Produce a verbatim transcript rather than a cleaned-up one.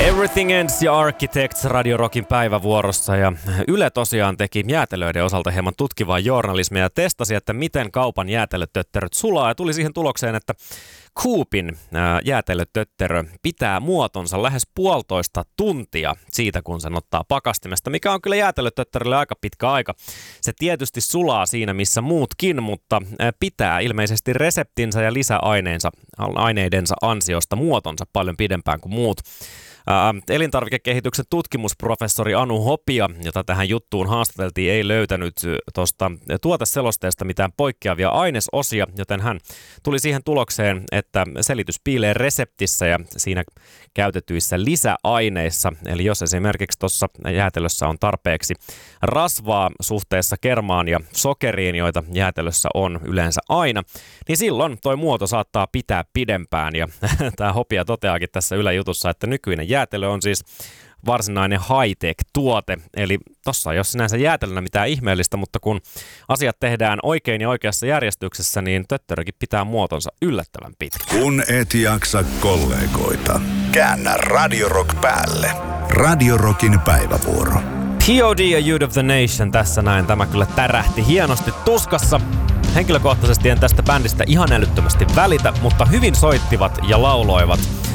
Everything Ends ja Architects Radio Rockin päivävuorossa, ja Yle tosiaan teki jäätelöiden osalta hieman tutkivaa journalismia ja testasi, että miten kaupan jäätelötötteröt sulaa, ja tuli siihen tulokseen, että Coopin jäätelötötterö pitää muotonsa lähes puolitoista tuntia siitä, kun sen ottaa pakastimesta, mikä on kyllä jäätelötötterölle aika pitkä aika. Se tietysti sulaa siinä, missä muutkin, mutta pitää ilmeisesti reseptinsä ja lisäaineensa aineidensa ansiosta muotonsa paljon pidempään kuin muut. Ää, elintarvikekehityksen tutkimusprofessori Anu Hopia, jota tähän juttuun haastateltiin, ei löytänyt tuosta tuoteselosteesta mitään poikkeavia ainesosia, joten hän tuli siihen tulokseen, että selitys piilee reseptissä ja siinä käytetyissä lisäaineissa. Eli jos esimerkiksi tuossa jäätelössä on tarpeeksi rasvaa suhteessa kermaan ja sokeriin, joita jäätelössä on yleensä aina, niin silloin toi muoto saattaa pitää pidempään. Ja tämä Hopia toteaakin tässä Yle jutussa, että nykyinen jäätelö on siis varsinainen high-tech-tuote, eli tossa ei ole sinänsä jäätelönä mitään ihmeellistä, mutta kun asiat tehdään oikein ja oikeassa järjestyksessä, niin töttörökin pitää muotonsa yllättävän pitkä. Kun et jaksa kollegoita, käännä Radio Rock päälle. Radio Rockin päivävuoro. P O D ja Youth of the Nation tässä näin, tämä kyllä tärähti hienosti tuskassa. Henkilökohtaisesti en tästä bändistä ihan älyttömästi välitä, mutta hyvin soittivat ja lauloivat.